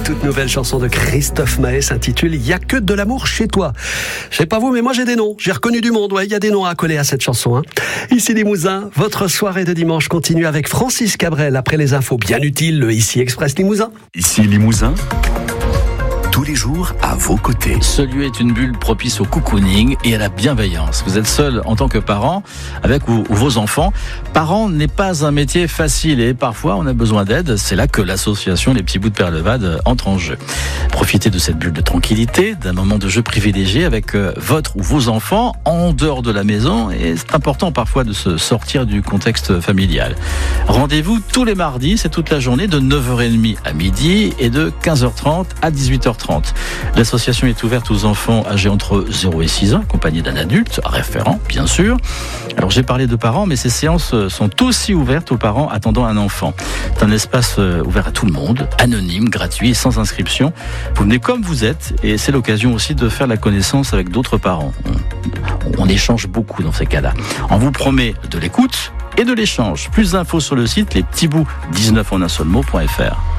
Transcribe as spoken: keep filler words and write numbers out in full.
toute nouvelle chanson de Christophe Maé s'intitule « Il y a que de l'amour chez toi ». Je sais pas vous, mais moi j'ai des noms. J'ai reconnu du monde. Ouais, il y a des noms à coller à cette chanson. Hein. Ici Limousin, votre soirée de dimanche continue avec Francis Cabrel après les infos bien utiles, le Ici Express Limousin. Ici Limousin, tous les jours à vos côtés. Ce lieu est une bulle propice au cocooning et à la bienveillance. Vous êtes seul en tant que parent, avec ou, ou vos enfants. Parent n'est pas un métier facile et parfois on a besoin d'aide. C'est là que l'association Les Petits Bouts de Perlevade entre en jeu. Profitez de cette bulle de tranquillité, d'un moment de jeu privilégié avec votre ou vos enfants en dehors de la maison. Et c'est important parfois de se sortir du contexte familial. Rendez-vous tous les mardis, c'est toute la journée de neuf heures trente à midi et de quinze heures trente à dix-huit heures trente. L'association est ouverte aux enfants âgés entre zéro et six ans, accompagnés d'un adulte, référent, bien sûr. Alors j'ai parlé de parents, mais ces séances sont aussi ouvertes aux parents attendant un enfant. C'est un espace ouvert à tout le monde, anonyme, gratuit et sans inscription. Vous venez comme vous êtes et c'est l'occasion aussi de faire la connaissance avec d'autres parents. On, on échange beaucoup dans ces cas-là. On vous promet de l'écoute et de l'échange. Plus d'infos sur le site les petits bouts dix-neuf en un seul mot point f r.